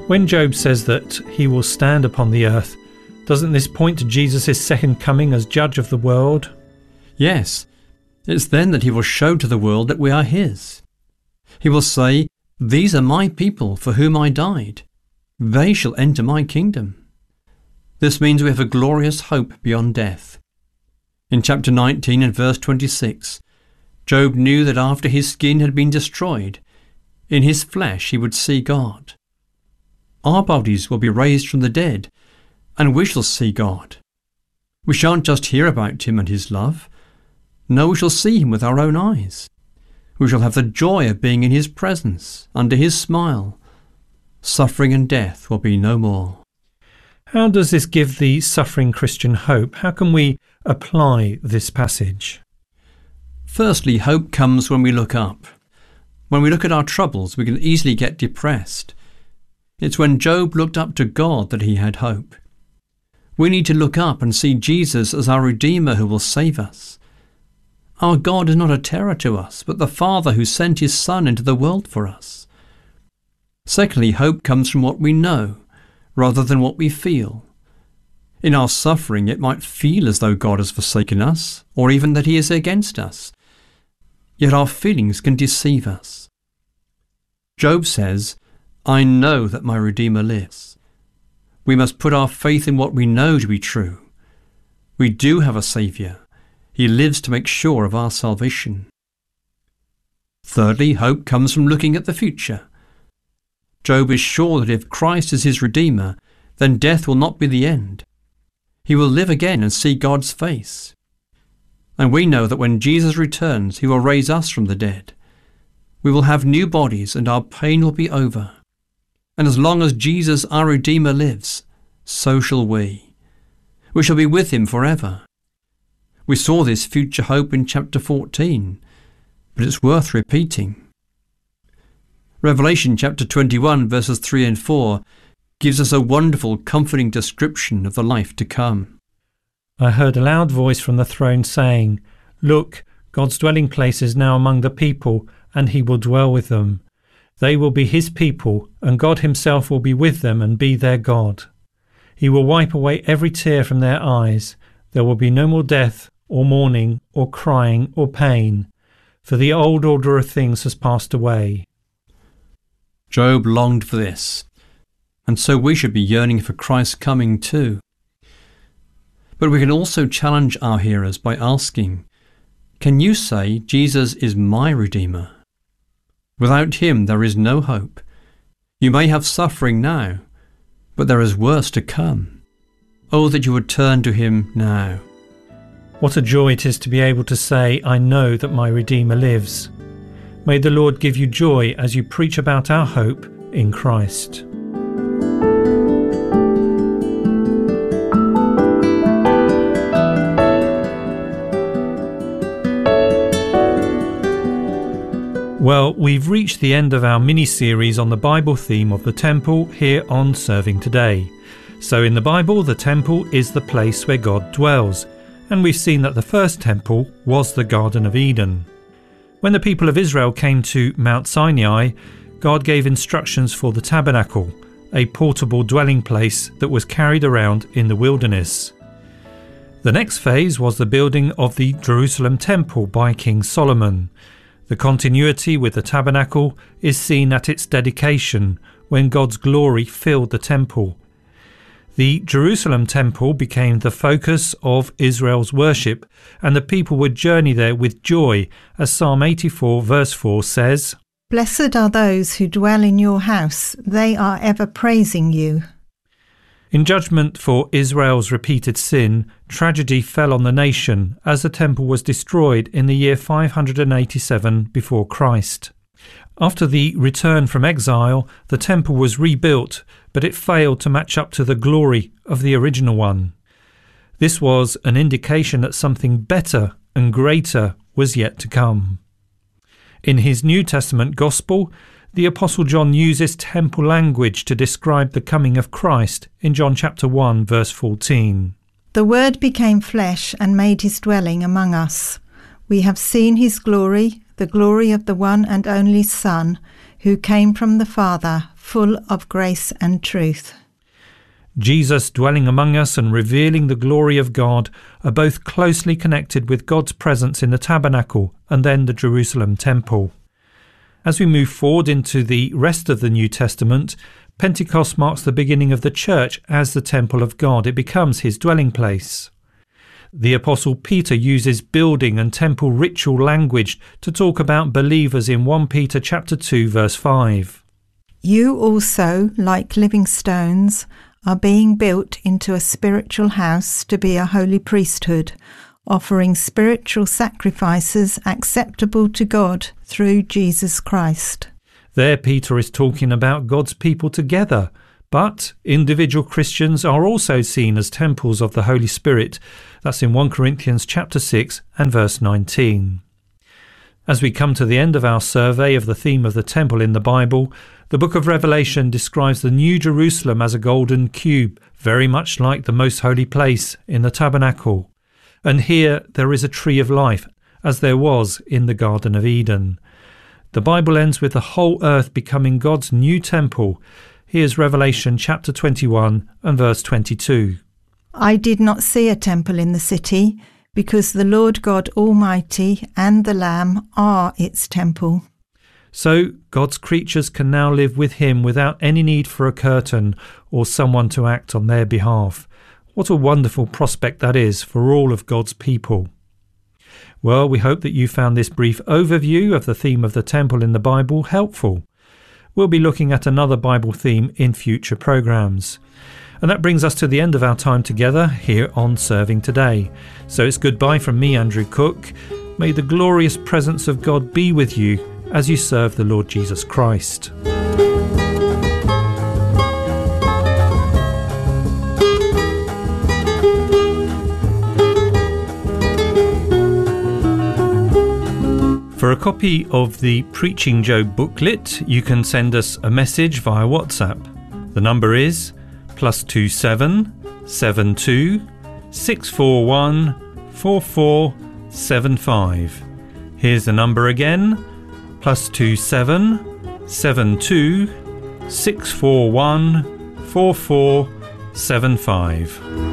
When Job says that he will stand upon the earth, doesn't this point to Jesus' second coming as judge of the world? Yes, it's then that he will show to the world that we are his. He will say, "These are my people for whom I died. They shall enter my kingdom." This means we have a glorious hope beyond death. In chapter 19 and verse 26, Job knew that after his skin had been destroyed, in his flesh he would see God. Our bodies will be raised from the dead, and we shall see God. We shan't just hear about him and his love. No, we shall see him with our own eyes. We shall have the joy of being in his presence, under his smile. Suffering and death will be no more. How does this give the suffering Christian hope? How can we apply this passage? Firstly, hope comes when we look up. When we look at our troubles, we can easily get depressed. It's when Job looked up to God that he had hope. We need to look up and see Jesus as our Redeemer who will save us. Our God is not a terror to us, but the Father who sent his Son into the world for us. Secondly, hope comes from what we know, rather than what we feel. In our suffering, it might feel as though God has forsaken us, or even that he is against us. Yet our feelings can deceive us. Job says, "I know that my Redeemer lives." We must put our faith in what we know to be true. We do have a Saviour. He lives to make sure of our salvation. Thirdly, hope comes from looking at the future. Job is sure that if Christ is his Redeemer, then death will not be the end. He will live again and see God's face. And we know that when Jesus returns, he will raise us from the dead. We will have new bodies and our pain will be over. And as long as Jesus, our Redeemer, lives, so shall we. We shall be with him forever. We saw this future hope in chapter 14, but it's worth repeating. Revelation chapter 21 verses 3 and 4 gives us a wonderful, comforting description of the life to come. I heard a loud voice from the throne saying, "Look, God's dwelling place is now among the people, and he will dwell with them. They will be his people, and God himself will be with them and be their God. He will wipe away every tear from their eyes. There will be no more death, or mourning, or crying, or pain, for the old order of things has passed away." Job longed for this, and so we should be yearning for Christ's coming too. But we can also challenge our hearers by asking, can you say Jesus is my Redeemer? Without him there is no hope. You may have suffering now, but there is worse to come. Oh, that you would turn to him now. What a joy it is to be able to say, "I know that my Redeemer lives." May the Lord give you joy as you preach about our hope in Christ. Well, we've reached the end of our mini-series on the Bible theme of the temple here on Serving Today. So in the Bible, the temple is the place where God dwells, and we've seen that the first temple was the Garden of Eden. When the people of Israel came to Mount Sinai, God gave instructions for the tabernacle, a portable dwelling place that was carried around in the wilderness. The next phase was the building of the Jerusalem temple by King Solomon. The continuity with the tabernacle is seen at its dedication, when God's glory filled the temple. The Jerusalem temple became the focus of Israel's worship, and the people would journey there with joy, as Psalm 84 verse 4 says, "Blessed are those who dwell in your house, they are ever praising you." In judgment for Israel's repeated sin, tragedy fell on the nation as the temple was destroyed in the year 587 before Christ. After the return from exile, the temple was rebuilt, but it failed to match up to the glory of the original one. This was an indication that something better and greater was yet to come. In his New Testament Gospel, the Apostle John uses temple language to describe the coming of Christ in John chapter 1 verse 14. "The Word became flesh and made his dwelling among us. We have seen his glory, the glory of the one and only Son, who came from the Father, full of grace and truth. Jesus dwelling among us and revealing the glory of God are both closely connected with God's presence in the tabernacle and then the Jerusalem temple. As we move forward into the rest of the New Testament, Pentecost marks the beginning of the church as the temple of God. It becomes his dwelling place. The Apostle Peter uses building and temple ritual language to talk about believers in 1 Peter chapter 2 verse 5. You also, like living stones, are being built into a spiritual house to be a holy priesthood, offering spiritual sacrifices acceptable to God through Jesus Christ. There Peter is talking about God's people together, but individual Christians are also seen as temples of the Holy Spirit. That's in 1 Corinthians chapter 6 and verse 19. As we come to the end of our survey of the theme of the temple in the Bible, the book of Revelation describes the New Jerusalem as a golden cube, very much like the most holy place in the tabernacle. And here there is a tree of life, as there was in the Garden of Eden. The Bible ends with the whole earth becoming God's new temple. Here's Revelation chapter 21 and verse 22. I did not see a temple in the city, because the Lord God Almighty and the Lamb are its temple. So God's creatures can now live with him without any need for a curtain or someone to act on their behalf. What a wonderful prospect that is for all of God's people. Well, we hope that you found this brief overview of the theme of the temple in the Bible helpful. We'll be looking at another Bible theme in future programmes. And that brings us to the end of our time together here on Serving Today. So it's goodbye from me, Andrew Cook. May the glorious presence of God be with you as you serve the Lord Jesus Christ. For a copy of the Preaching Job booklet, you can send us a message via WhatsApp. The number is +27 72 641 4475. Here's the number again, +27 72 641 4475.